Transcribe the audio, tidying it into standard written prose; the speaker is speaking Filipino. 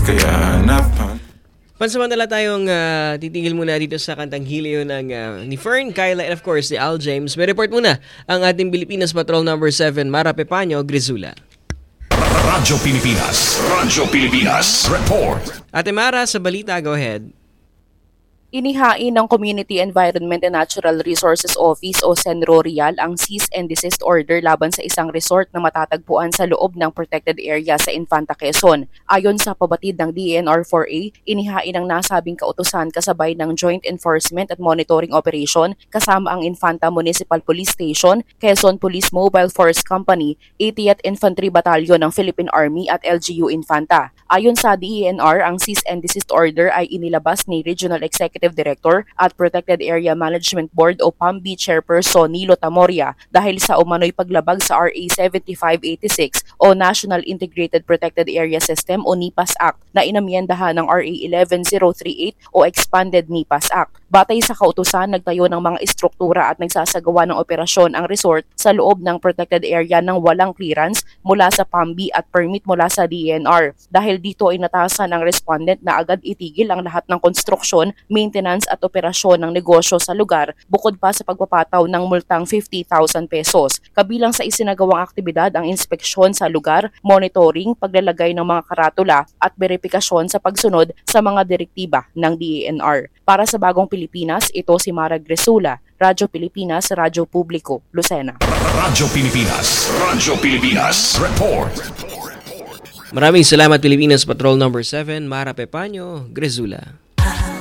kaya hanapan. Pansamantala tayong titigil muna dito sa kantang Hilio ng ni Fern, Kyla, and of course ni Al James. May report muna ang ating Pilipinas Patrol number 7, Mara Pepaño, Grizula. Radyo Pilipinas, report. Ate Mara, sa balita, go ahead. Inihain ng Community Environment and Natural Resources Office o CENRORIAL ang cease and desist order laban sa isang resort na matatagpuan sa loob ng protected area sa Infanta, Quezon. Ayon sa pabatid ng DENR-4A, inihain ang nasabing kautusan kasabay ng Joint Enforcement at Monitoring Operation kasama ang Infanta Municipal Police Station, Quezon Police Mobile Force Company, 80th Infantry Battalion ng Philippine Army at LGU Infanta. Ayon sa DENR, ang cease and desist order ay inilabas ni Regional Executive Director at Protected Area Management Board o PAMB Chairperson Nilo Tamoria dahil sa umano'y paglabag sa RA 7586 o National Integrated Protected Area System o NIPAS Act na inamyendahan ng RA 11038 o Expanded NIPAS Act. Batay sa kautusan, nagtayo ng mga istruktura at nagsasagawa ng operasyon ang resort sa loob ng protected area ng walang clearance mula sa PAMB at permit mula sa DENR. Dahil dito ay natasan ng respondent na agad itigil ang lahat ng konstruksyon, maintenance at operasyon ng negosyo sa lugar bukod pa sa pagpapataw ng multang 50,000 pesos. Kabilang sa isinagawang aktibidad ang inspeksyon sa lugar, monitoring, paglalagay ng mga karatula at verifikasyon sa pagsunod sa mga direktiba ng DENR. Para sa Bagong Pilipinas, ito si Mara Grizula, Radyo Pilipinas, Radyo Publiko, Lucena. Radyo Pilipinas, report. Maraming salamat Pilipinas Patrol number 7, Mara Pepaño, Grizula.